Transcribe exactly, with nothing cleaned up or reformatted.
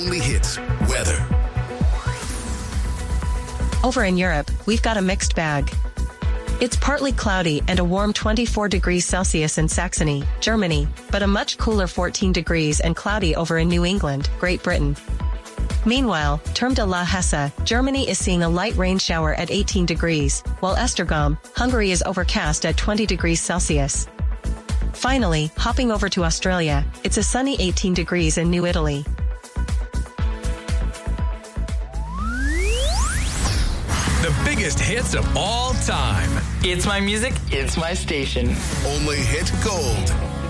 only hits weather. Over in Europe, we've got a mixed bag. It's partly cloudy and a warm twenty-four degrees Celsius in Saxony, Germany, but a much cooler fourteen degrees and cloudy over in New England, Great Britain. Meanwhile, Turm de la Hesse, Germany is seeing a light rain shower at eighteen degrees, while Esztergom, Hungary is overcast at twenty degrees Celsius. Finally, hopping over to Australia, it's a sunny eighteen degrees in New Italy. The biggest hits of all time. It's my music, it's my station. Only hit gold.